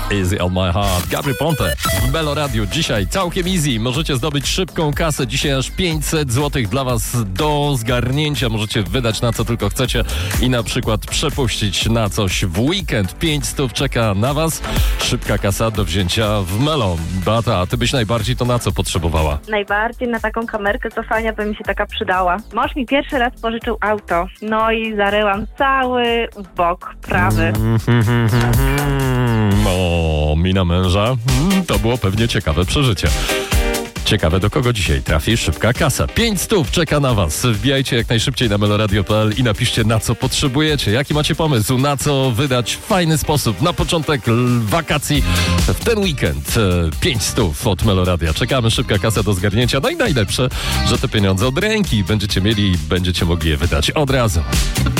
Easy on my heart. Gabry Ponte w Melo Radio. Dzisiaj całkiem easy. Możecie zdobyć szybką kasę. Dzisiaj aż 500 zł dla was do zgarnięcia. Możecie wydać na co tylko chcecie i na przykład przepuścić na coś w weekend. 500 czeka na was. Szybka kasa do wzięcia w Melo. Beata, a ty byś najbardziej to na co potrzebowała? Najbardziej na taką kamerkę cofania by mi się taka przydała. Mąż mi pierwszy raz pożyczył auto. No i zaryłam cały bok prawy. O, mina męża. To było pewnie ciekawe przeżycie. Ciekawe, do kogo dzisiaj trafi szybka kasa. 500 czeka na was. Wbijajcie jak najszybciej na meloradio.pl i napiszcie, na co potrzebujecie. Jaki macie pomysł, na co wydać w fajny sposób na początek wakacji w ten weekend. 500 od Meloradia. Czekamy, szybka kasa do zgarnięcia. No i najlepsze, że te pieniądze od ręki będziecie mieli i będziecie mogli je wydać od razu.